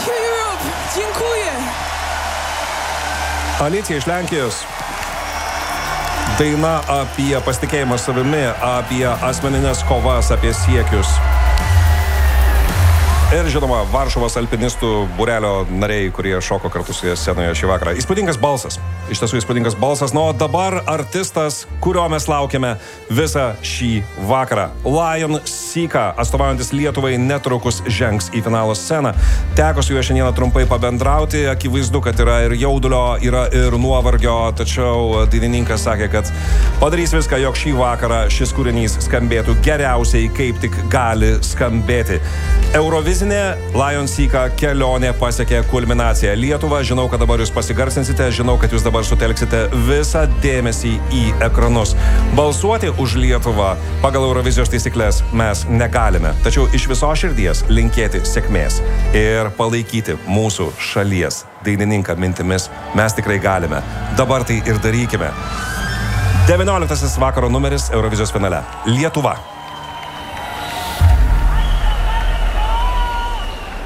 you, Europe. Dziękuję. Alicija iš Lenkijos. Daina apie pasitikėjimą savimi, apie asmeninės kovas, apie siekius. Ir žinoma, Varšuvos alpinistų būrelio nariai, kurie šoko kartu su jie scenoje šį vakarą. Įspūdingas balsas. Iš tiesų įspūdingas balsas. O dabar artistas, kurio mes laukiame visą šį vakarą. Lion Sika, atstovaujantis Lietuvai, netrukus žengs į finalo sceną. Teko su juo šiandieną trumpai pabendrauti. Akivaizdu, kad yra ir jaudulio, yra ir nuovargio, tačiau dainininkas sakė, kad padarys viską, jog šį vakarą šis kūrinys skambėtų geriausiai, kaip tik gali skambėti. Eurovizinė Lion Sika kelionė pasiekė kulminaciją. Lietuva, žinau, kad dabar jūs pasigarsinsite, žinau, kad jūs dabar sutelksite visą dėmesį į ekranus. Balsuoti už Lietuvą pagal Eurovizijos taisyklės mes negalime, tačiau iš viso širdies linkėti sėkmės ir palaikyti mūsų šalies dainininką mintimis mes tikrai galime. Dabar tai ir darykime. 19 vakaro numeris Eurovizijos finale. Lietuva.